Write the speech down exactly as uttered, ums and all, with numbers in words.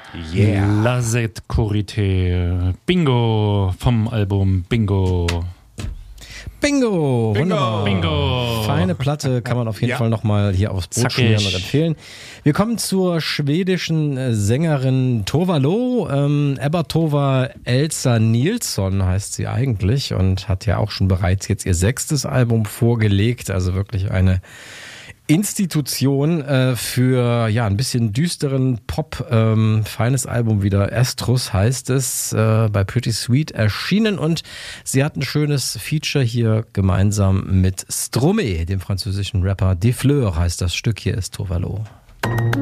Yeah. La Sécurité. Bingo vom Album Bingo. Bingo! Bingo! Wunderbar. Bingo! Feine Platte, kann man auf jeden Ja. Fall nochmal hier aufs Brot Zackig. schmieren und empfehlen. Wir kommen zur schwedischen äh, Sängerin Tova Lo. Ähm, Ebba Tova Elsa Nilsson heißt sie eigentlich und hat ja auch schon bereits jetzt ihr sechstes Album vorgelegt. Also wirklich eine Institution äh, für ja ein bisschen düsteren Pop. Ähm, feines Album wieder. Estrus heißt es, äh, bei Pretty Sweet erschienen und sie hat ein schönes Feature hier gemeinsam mit Stromae, dem französischen Rapper. Des Fleurs heißt das Stück. Hier ist Tova Lo.